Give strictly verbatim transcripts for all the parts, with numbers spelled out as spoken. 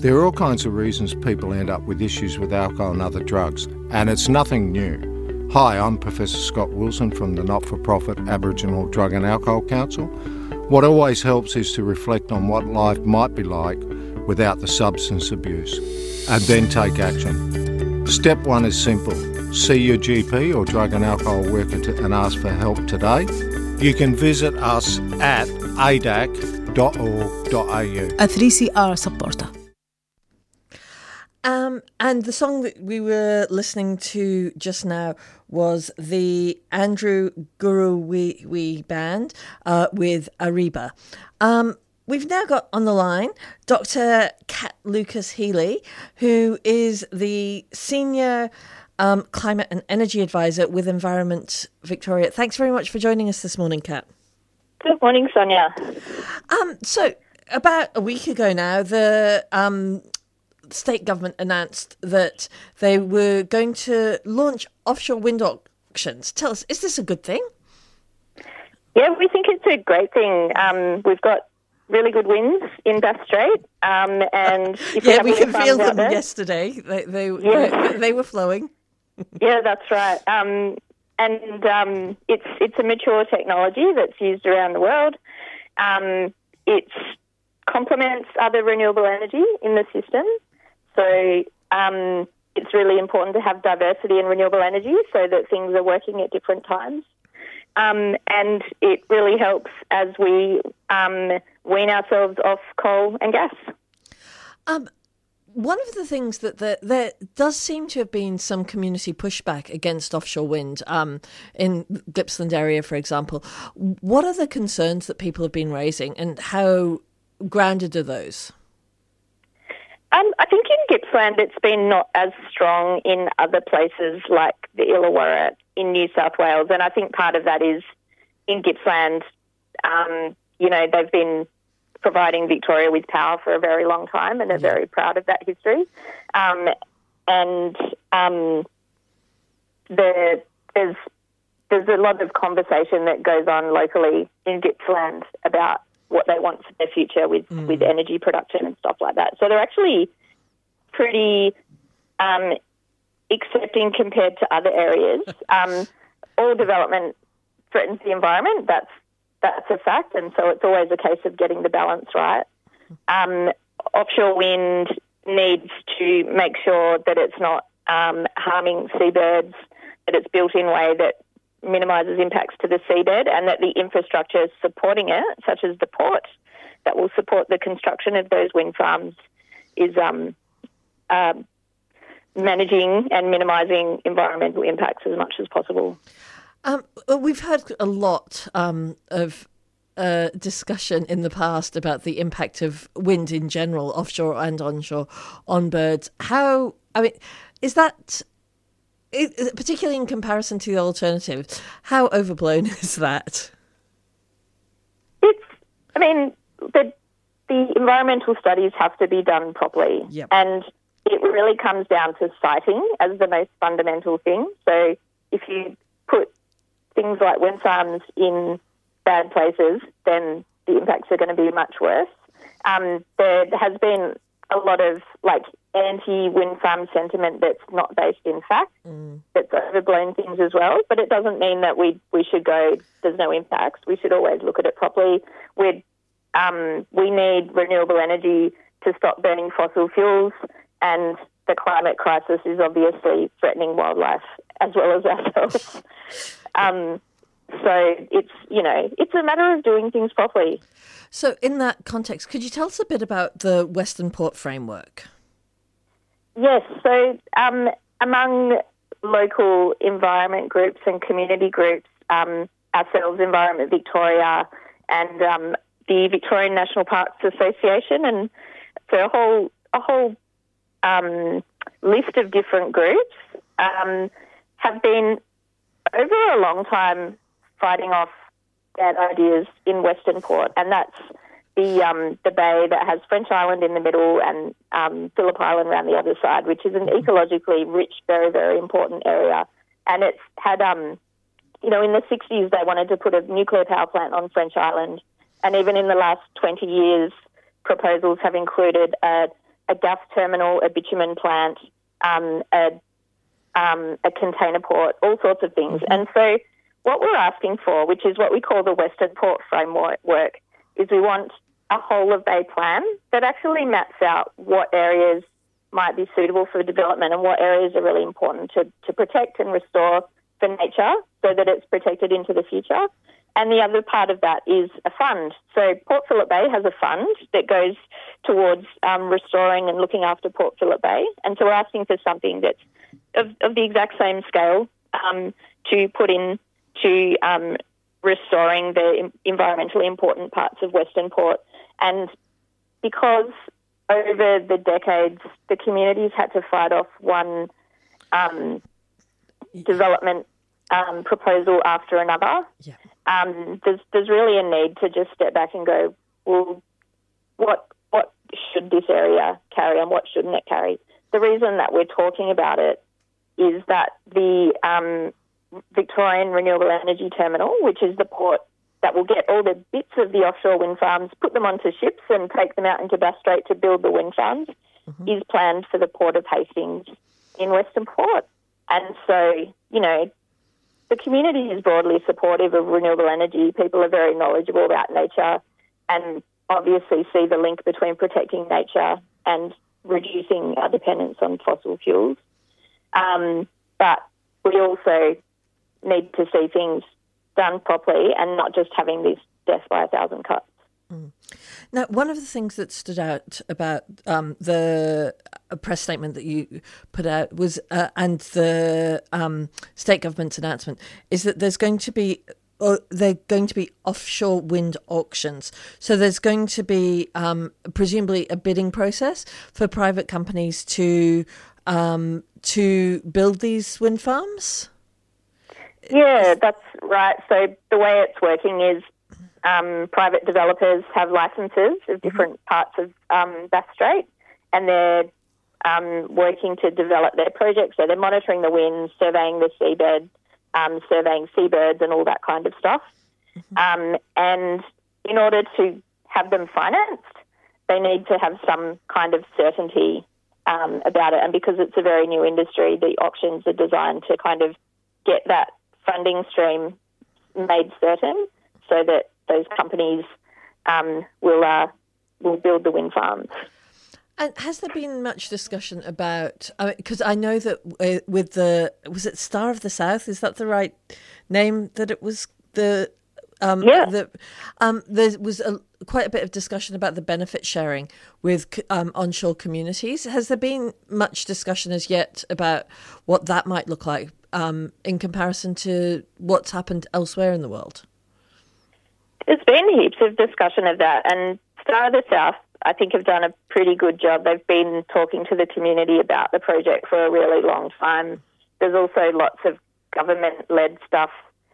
There are all kinds of reasons people end up with issues with alcohol and other drugs, and it's nothing new. Hi, I'm Professor Scott Wilson from the not-for-profit Aboriginal Drug and Alcohol Council. What always helps is to reflect on what life might be like without the substance abuse, and then take action. Step one is simple. See your G P or drug and alcohol worker to, and ask for help today. You can visit us at a d a c dot org dot a u. A three C R supporter. Um, and the song that we were listening to just now was the Andrew Gurruwi Band uh, with Ariba. Um, we've now got on the line Doctor Kat Lucas-Healy, who is the Senior um, Climate and Energy Advisor with Environment Victoria. Thanks very much for joining us this morning, Kat. Good morning, Sonia. Um, so about a week ago now, the um, state government announced that they were going to launch offshore wind auctions. Tell us, is this a good thing? Yeah, we think it's a great thing. Um, we've got really good winds in Bass Strait, um, and if yeah, we, we can feel them there, yesterday. They they, yeah. they they were flowing. Yeah, that's right. Um, and um, it's it's a mature technology that's used around the world. Um, it complements other renewable energy in the system. So um, it's really important to have diversity in renewable energy so that things are working at different times. Um, and it really helps as we um, wean ourselves off coal and gas. Um, one of the things that the, there does seem to have been some community pushback against offshore wind um, in Gippsland area, for example. What are the concerns that people have been raising and how grounded are those? Um, I think in Gippsland it's been not as strong in other places like the Illawarra in New South Wales, and I think part of that is in Gippsland, um, you know, they've been providing Victoria with power for a very long time and are very proud of that history. Um, and um, the, there's there's a lot of conversation that goes on locally in Gippsland about what they want for their future with, mm. with energy production and stuff like that. So they're actually pretty um, accepting compared to other areas. Um, all development threatens the environment. That's that's a fact, and so it's always a case of getting the balance right. Um, offshore wind needs to make sure that it's not um, harming seabirds, that it's built in a way that minimises impacts to the seabed, and that the infrastructure supporting it, such as the port that will support the construction of those wind farms, is um, uh, managing and minimising environmental impacts as much as possible. Um, we've heard a lot um, of uh, discussion in the past about the impact of wind in general, offshore and onshore, on birds. How, I mean, is that... It, particularly in comparison to the alternative, how overblown is that? It's, I mean, the, the environmental studies have to be done properly. Yep. And it really comes down to siting as the most fundamental thing. So if you put things like wind farms in bad places, then the impacts are going to be much worse. Um, there has been a lot of, like, anti-wind farm sentiment that's not based in fact, mm. that's overblown things as well. But it doesn't mean that we we should go, there's no impacts. We should always look at it properly. We'd, um, we need renewable energy to stop burning fossil fuels, and the climate crisis is obviously threatening wildlife as well as ourselves. um, so it's, you know, it's a matter of doing things properly. So in that context, could you tell us a bit about the Western Port Framework? Yes, so um, among local environment groups and community groups, um, ourselves, Environment Victoria, and um, the Victorian National Parks Association, and so a whole a whole um, list of different groups um, have been over a long time fighting off bad ideas in Western Port, and that's the um, the bay that has French Island in the middle and um, Phillip Island around the other side, which is an ecologically rich, very, very important area. And it's had, um, you know, in the sixties they wanted to put a nuclear power plant on French Island, and even in the last twenty years, proposals have included a, a a gas terminal, a bitumen plant, um, a, um, a container port, all sorts of things. Mm-hmm. And so what we're asking for, which is what we call the Western Port Framework, is we want a whole-of-bay plan that actually maps out what areas might be suitable for development and what areas are really important to, to protect and restore for nature so that it's protected into the future. And the other part of that is a fund. So Port Phillip Bay has a fund that goes towards um, restoring and looking after Port Phillip Bay. And so we're asking for something that's of, of the exact same scale um, to put in to um, restoring the environmentally important parts of Western Port. And because over the decades the communities had to fight off one um, development um, proposal after another, yeah. um, there's there's really a need to just step back and go, well, what what should this area carry and what shouldn't it carry? The reason that we're talking about it is that the um, Victorian Renewable Energy Terminal, which is the port that will get all the bits of the offshore wind farms, put them onto ships and take them out into Bass Strait to build the wind farms, mm-hmm. is planned for the Port of Hastings in Western Port. And so, you know, the community is broadly supportive of renewable energy. People are very knowledgeable about nature and obviously see the link between protecting nature and reducing our dependence on fossil fuels. Um, but we also need to see things done properly and not just having this death by a thousand cuts. Mm. Now, one of the things that stood out about um, the press statement that you put out was, uh, and the um, state government's announcement, is that there's going to be, or they're going to be offshore wind auctions. So there's going to be um, presumably a bidding process for private companies to um, to build these wind farms. Yeah, that's right. So the way it's working is um, private developers have licences of different parts of um, Bass Strait, and they're um, working to develop their projects. So they're monitoring the winds, surveying the seabed, um, surveying seabirds and all that kind of stuff. Mm-hmm. Um, and in order to have them financed, they need to have some kind of certainty um, about it. And because it's a very new industry, the auctions are designed to kind of get that funding stream made certain so that those companies um, will uh, will build the wind farms. And has there been much discussion about, because I, mean, I know that uh, with the, was it Star of the South, is that the right name, that it was the, um, yeah. the, um, there was a, quite a bit of discussion about the benefit sharing with um, onshore communities. Has there been much discussion as yet about what that might look like um, in comparison to what's happened elsewhere in the world? There's been heaps of discussion of that, and Star of the South, I think, have done a pretty good job. They've been talking to the community about the project for a really long time. There's also lots of government-led stuff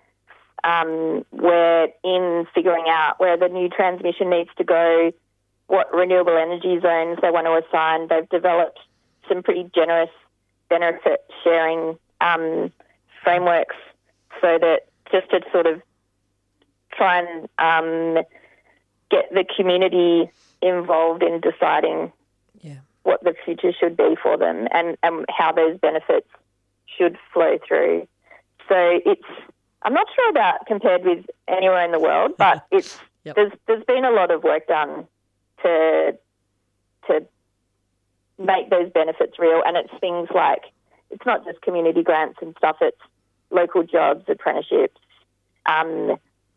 um, where in figuring out where the new transmission needs to go, what renewable energy zones they want to assign. They've developed some pretty generous benefit sharing um, frameworks so that just to sort of try and um, get the community involved in deciding yeah. what the future should be for them and, and how those benefits should flow through. So it's, I'm not sure about compared with anywhere in the world, but it's yep. there's there's been a lot of work done to to make those benefits real, and it's things like, it's not just community grants and stuff, it's local jobs, apprenticeships, um,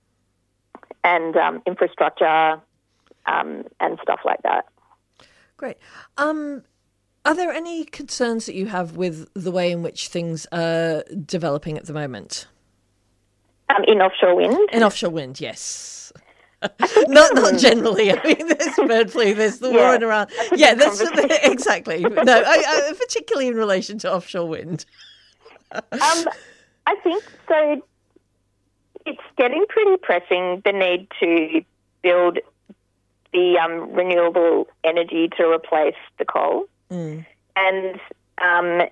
and um, infrastructure, Um, and stuff like that. Great. Um, are there any concerns that you have with the way in which things are developing at the moment? Um, in offshore wind? In offshore wind, yes. not not generally. I mean, there's bird flu, there's the yeah, war in Iran. Yeah, that's exactly. No, I, I, particularly in relation to offshore wind. um, I think so. It's getting pretty pressing, the need to build the um, renewable energy to replace the coal. Mm. And um,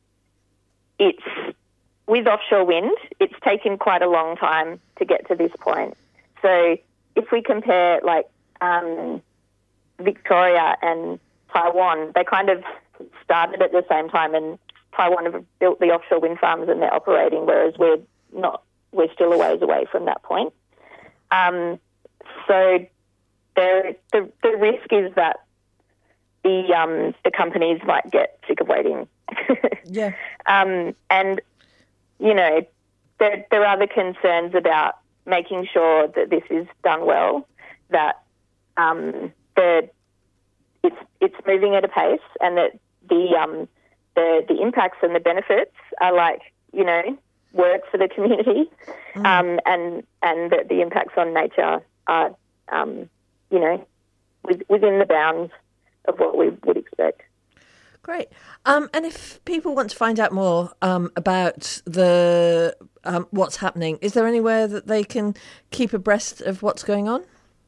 it's, with offshore wind, it's taken quite a long time to get to this point. So if we compare like um, Victoria and Taiwan. They kind of started at the same time, and Taiwan have built the offshore wind farms and they're operating, whereas we're not. We're still a ways away from that point. Um, so there, the the risk is that the um, the companies might get sick of waiting. Yeah. Um, and you know, there there are the concerns about making sure that this is done well, that um, the it's it's moving at a pace, and that the um, the the impacts and the benefits are like, you know, work for the community, mm. um, and and that the impacts on nature are um, you know, with, within the bounds of what we would expect. Great. Um, and if people want to find out more um, about the um, what's happening, is there anywhere that they can keep abreast of what's going on?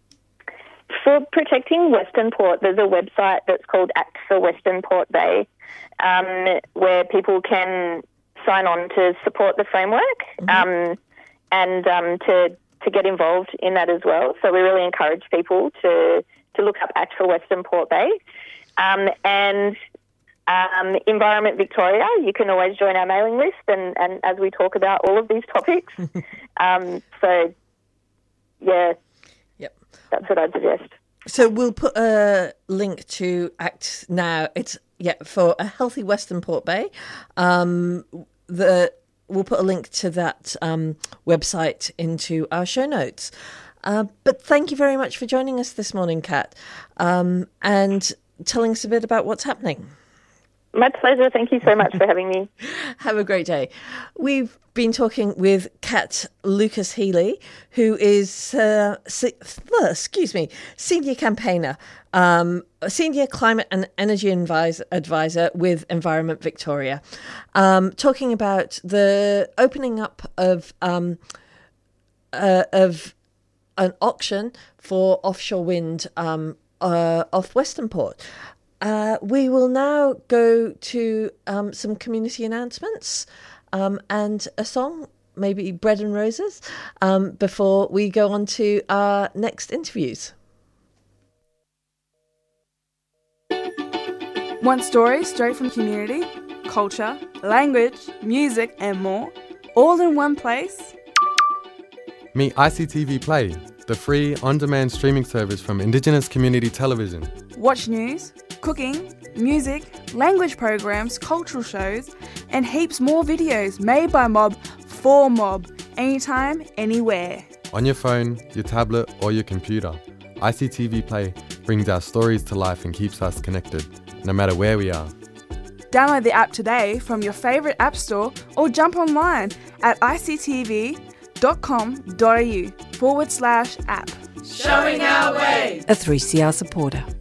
For protecting Western Port, there's a website that's called Act for Western Port Bay, um, where people can sign on to support the framework, mm-hmm. um, and um, to to get involved in that as well. So we really encourage people to to look up Act for Western Port Bay, um, and um, Environment Victoria. You can always join our mailing list, and, and as we talk about all of these topics. um, so, yeah. Yep. That's what I'd suggest. So we'll put a link to Act Now. It's yeah for a healthy Western Port Bay. Um, the we'll put a link to that um, website into our show notes. Uh, but thank you very much for joining us this morning, Kat, um, and telling us a bit about what's happening. My pleasure. Thank you so much for having me. Have a great day. We've been talking with Kat Lucas-Healy, who is, uh, se- uh, excuse me, senior campaigner, um, senior climate and energy advis- advisor with Environment Victoria, um, talking about the opening up of um, uh, of an auction for offshore wind um, uh, off Western Port. Uh, we will now go to um, some community announcements um, and a song, maybe Bread and Roses, um, before we go on to our next interviews. Want stories straight from community, culture, language, music and more, all in one place? Meet I C T V Play, the free on-demand streaming service from Indigenous Community Television. Watch news, cooking, music, language programs, cultural shows, and heaps more videos made by Mob for Mob, anytime, anywhere. On your phone, your tablet, or your computer, I C T V Play brings our stories to life and keeps us connected, no matter where we are. Download the app today from your favourite app store or jump online at ictv.com.au forward slash app. Showing our way. A three C R supporter.